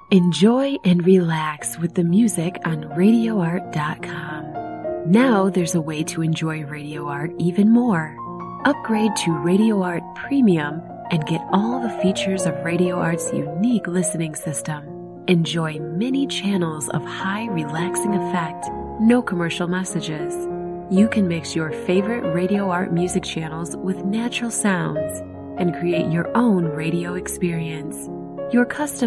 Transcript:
Enjoy and relax with the music on RadioArt.com. Now there's a way to enjoy Radio Art even more. Upgrade to Radio Art Premium and get all the features of Radio Art's unique listening system. Enjoy many channels of high relaxing effect, no commercial messages. You can mix your favorite Radio Art music channels with natural sounds and create your own radio experience. Your custom